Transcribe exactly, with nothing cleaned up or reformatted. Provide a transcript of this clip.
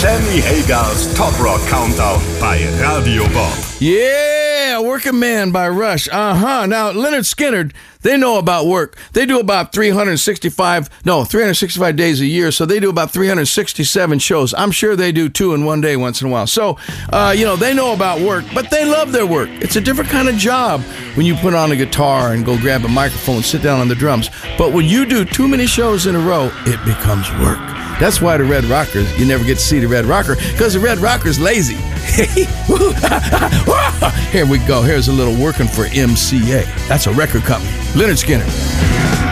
Sammy Hagars Top Rock Countdown bei Radio Bob. Yeah, Working Man by Rush. Uh-huh. Now, Lynyrd Skynyrd, they know about work. They do about three hundred sixty-five, no, three hundred sixty-five days a year, so they do about three hundred sixty-seven shows. I'm sure they do two in one day once in a while. So, uh, you know, they know about work, but they love their work. It's a different kind of job when you put on a guitar and go grab a microphone and sit down on the drums. But when you do too many shows in a row, it becomes work. That's why the Red Rockers, you never get to see the Red Rocker, because the Red Rocker's lazy. Here we go. Here's a little working for M C A. That's a record company. Lynyrd Skynyrd.